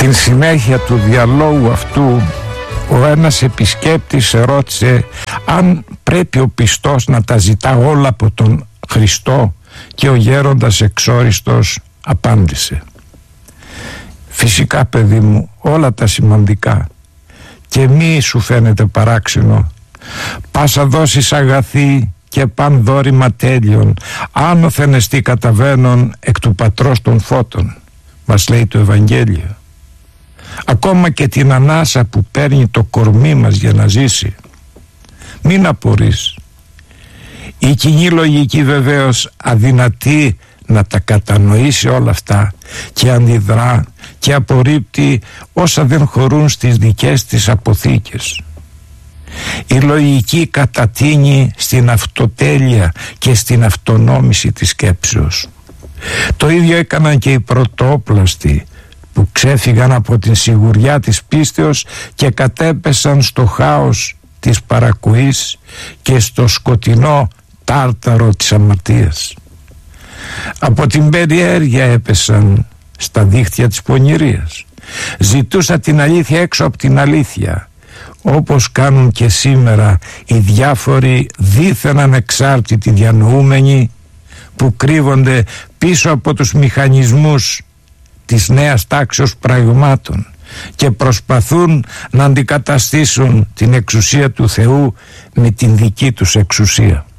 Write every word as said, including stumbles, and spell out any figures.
Στην συνέχεια του διαλόγου αυτού ο ένας επισκέπτης ρώτησε αν πρέπει ο πιστός να τα ζητά όλα από τον Χριστό, και ο γέροντας εξόριστος απάντησε: «Φυσικά, παιδί μου, όλα τα σημαντικά, και μη σου φαίνεται παράξενο. Πάσα δώσεις αγαθή και παν δώρημα τέλειον, άνωθεν εστί καταβαίνον εκ του πατρός των φώτων», μας λέει το Ευαγγέλιο. Ακόμα και την ανάσα που παίρνει το κορμί μας για να ζήσει. Μην απορείς. Η κοινή λογική βεβαίως αδυνατεί να τα κατανοήσει όλα αυτά και αντιδρά και απορρίπτει όσα δεν χωρούν στις δικές της αποθήκες. Η λογική κατατείνει στην αυτοτέλεια και στην αυτονόμηση της σκέψεως. Το ίδιο έκαναν και οι πρωτόπλαστοι, που ξέφυγαν από την σιγουριά της πίστεως και κατέπεσαν στο χάος της παρακουής και στο σκοτεινό τάρταρο της αμαρτίας. Από την περιέργεια έπεσαν στα δίχτυα της πονηρίας. Ζητούσαν την αλήθεια έξω από την αλήθεια, όπως κάνουν και σήμερα οι διάφοροι δίθεν ανεξάρτητοι διανοούμενοι που κρύβονται πίσω από τους μηχανισμούς της νέας τάξεως πραγμάτων και προσπαθούν να αντικαταστήσουν την εξουσία του Θεού με την δική τους εξουσία.